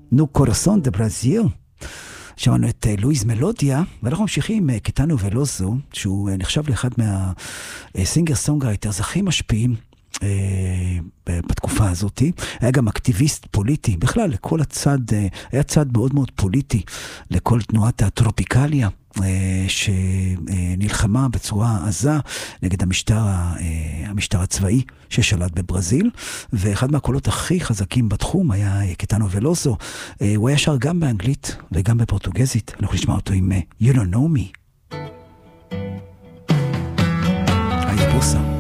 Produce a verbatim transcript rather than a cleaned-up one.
נו קורסון דה ברזיל. שמענו את לואיז מלודיה, ואנחנו ממשיכים עם קיטנו ולוזו, שהוא נחשב לאחד מהסינגר סונגרייטרס הכי משפיעים בתקופה הזאת. היה גם אקטיביסט פוליטי, בכלל לכל הצד, היה צד מאוד מאוד פוליטי לכל תנועת הטרופיקליה, שנלחמה בצורה עזה נגד המשטר, המשטר הצבאי ששלט בברזיל, ואחד מהקולות הכי חזקים בתחום היה קיטנו ולוזו. הוא היה שר גם באנגלית וגם בפורטוגזית. אנחנו נשמע אותו עם You Don't Know Me. היי בוסה.